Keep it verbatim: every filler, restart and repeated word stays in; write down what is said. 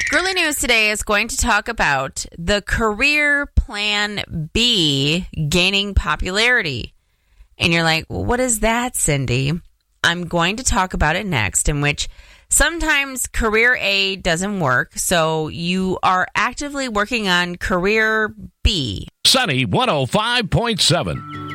Girly News today is going to talk about the Career Plan B gaining popularity. And you're like, well, what is that, Cindy? I'm going to talk about it next, in which sometimes Career A doesn't work, so you are actively working on Career B. Sunny one oh five point seven.